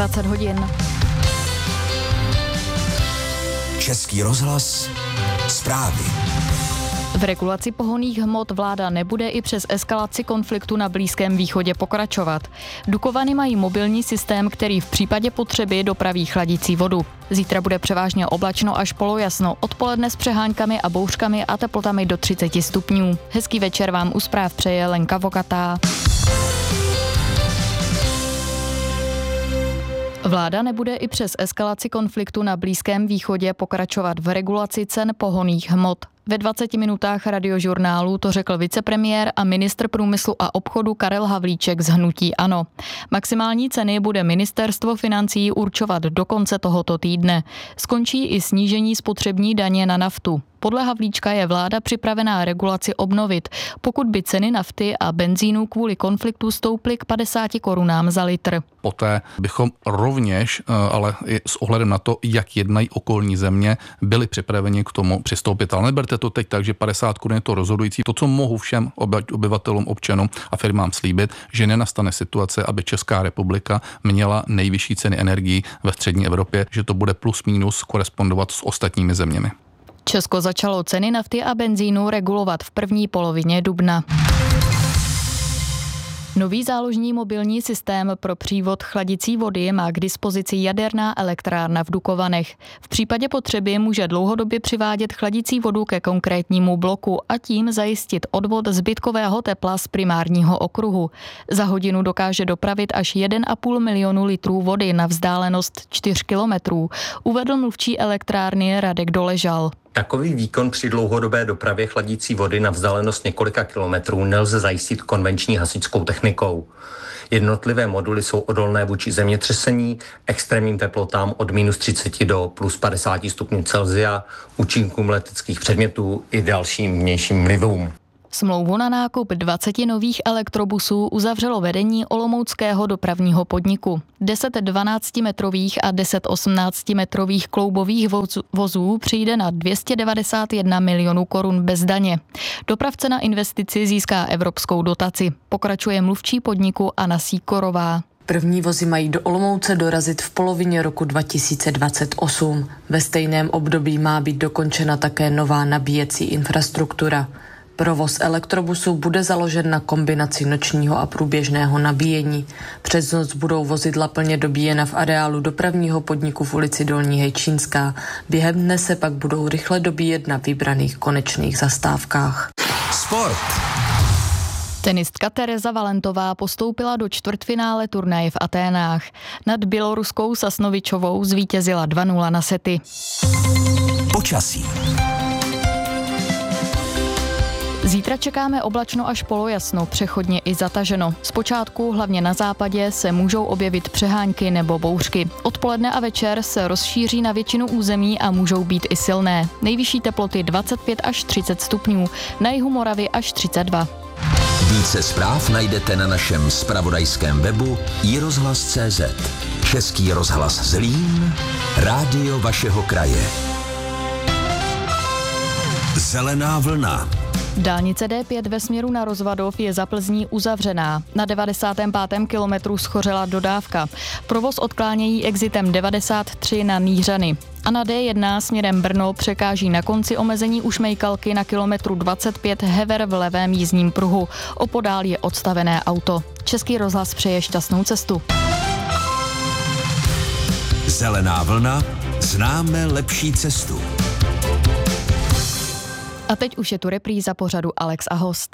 20 hodin. Český rozhlas, zprávy. V regulaci pohonných hmot vláda nebude i přes eskalaci konfliktu na Blízkém východě pokračovat. Dukovany mají mobilní systém, který v případě potřeby dopraví chladicí vodu. Zítra bude převážně oblačno až polojasno, odpoledne s přeháňkami a bouřkami a teplotami do 30 stupňů. Hezký večer vám u zpráv přeje Lenka Vokatá. Vláda nebude i přes eskalaci konfliktu na Blízkém východě pokračovat v regulaci cen pohonných hmot. Ve 20 minutách radiožurnálu to řekl vicepremiér a ministr průmyslu a obchodu Karel Havlíček z hnutí ANO. Maximální ceny bude ministerstvo financí určovat do konce tohoto týdne. Skončí i snížení spotřební daně na naftu. Podle Havlíčka je vláda připravená regulaci obnovit, pokud by ceny nafty a benzínu kvůli konfliktu stouply k 50 korunám za litr. Poté bychom rovněž, ale i s ohledem na to, jak jednají okolní země, byli připraveni k tomu přistoupit. Ale neberte to teď tak, že 50 korun je to rozhodující. To, co mohu všem obyvatelům, občanům a firmám slíbit, že nenastane situace, aby Česká republika měla nejvyšší ceny energií ve střední Evropě, že to bude plus minus korespondovat s ostatními zeměmi. Česko začalo ceny nafty a benzínu regulovat v první polovině dubna. Nový záložní mobilní systém pro přívod chladicí vody má k dispozici jaderná elektrárna v Dukovanech. V případě potřeby může dlouhodobě přivádět chladicí vodu ke konkrétnímu bloku a tím zajistit odvod zbytkového tepla z primárního okruhu. Za hodinu dokáže dopravit až 1,5 milionu litrů vody na vzdálenost 4 kilometrů, uvedl mluvčí elektrárny Radek Doležal. Takový výkon při dlouhodobé dopravě chladící vody na vzdálenost několika kilometrů nelze zajistit konvenční hasičskou technikou. Jednotlivé moduly jsou odolné vůči zemětřesení, extrémním teplotám od -30 do +50 stupňů Celsia, účinkům leteckých předmětů i dalším vnějším vlivům. Smlouvu na nákup 20 nových elektrobusů uzavřelo vedení olomouckého dopravního podniku. 10 12-metrových a 10 18-metrových kloubových vozů přijde na 291 milionů korun bez daně. Dopravce na investici získá evropskou dotaci. Pokračuje mluvčí podniku Anna Sýkorová. První vozy mají do Olomouce dorazit v polovině roku 2028. Ve stejném období má být dokončena také nová nabíjecí infrastruktura. Provoz elektrobusů bude založen na kombinaci nočního a průběžného nabíjení. Přes noc budou vozidla plně dobíjena v areálu dopravního podniku v ulici Dolní Hejčínská. Během dne se pak budou rychle dobíjet na vybraných konečných zastávkách. Sport. Tenistka Tereza Valentová postoupila do čtvrtfinále turnaje v Aténách. Nad běloruskou Sasnovičovou zvítězila 2-0 na sety. Počasí. Zítra čekáme oblačno až polojasno, přechodně i zataženo. Zpočátku, hlavně na západě, se můžou objevit přehánky nebo bouřky. Odpoledne a večer se rozšíří na většinu území a můžou být i silné. Nejvyšší teploty 25 až 30 stupňů, na jihu Moravy až 32. Více zpráv najdete na našem zpravodajském webu iRozhlas.cz. Český rozhlas Zlín, rádio vašeho kraje. Zelená vlna. Dálnice D5 ve směru na Rozvadov je za Plzní uzavřená. Na 95. kilometru schořela dodávka. Provoz odklánějí exitem 93 na Nýřany. A na D1 směrem Brno překáží na konci omezení u Šmejkalky na kilometru 25 Hever v levém jízdním pruhu. Opodál je odstavené auto. Český rozhlas přeje šťastnou cestu. Zelená vlna, známe lepší cestu. A teď už je tu repríza pořadu Alex a host.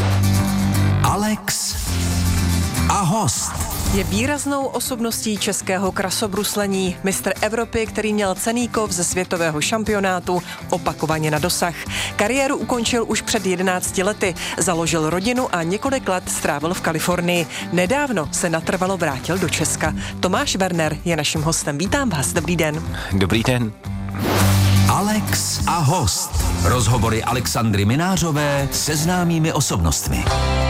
Alex a host. Je výraznou osobností českého krasobruslení, mistr Evropy, který měl cenný kov ze světového šampionátu opakovaně na dosah. Kariéru ukončil už před 11 lety, založil rodinu a několik let strávil v Kalifornii. Nedávno se natrvalo vrátil do Česka. Tomáš Werner je naším hostem. Vítám vás, dobrý den. Dobrý den. Alex a host. Rozhovory Alexandry Minářové se známými osobnostmi.